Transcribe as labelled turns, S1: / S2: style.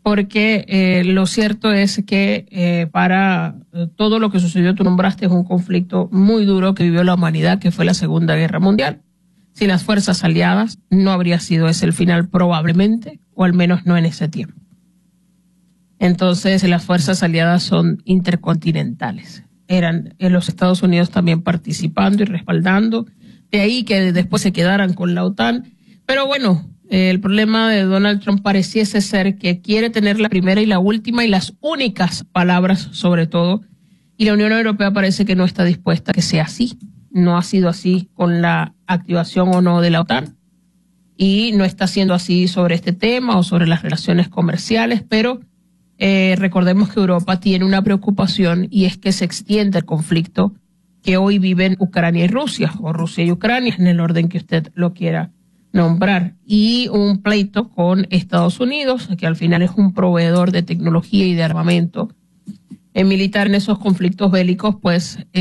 S1: porque lo cierto es que para todo lo que sucedió, tú nombraste, es un conflicto muy duro que vivió la humanidad, que fue la Segunda Guerra Mundial. Sin las fuerzas aliadas no habría sido ese el final probablemente, o al menos no en ese tiempo. Entonces las fuerzas aliadas son intercontinentales. Eran los Estados Unidos también participando y respaldando, de ahí que después se quedaran con la OTAN. Pero bueno, el problema de Donald Trump pareciese ser que quiere tener la primera y la última y las únicas palabras sobre todo, y la Unión Europea parece que no está dispuesta a que sea así. No ha sido así con la activación o no de la OTAN, y no está siendo así sobre este tema o sobre las relaciones comerciales, pero recordemos que Europa tiene una preocupación, y es que se extienda el conflicto que hoy viven Ucrania y Rusia, o Rusia y Ucrania, en el orden que usted lo quiera nombrar, y un pleito con Estados Unidos, que al final es un proveedor de tecnología y de armamento militar en esos conflictos bélicos, pues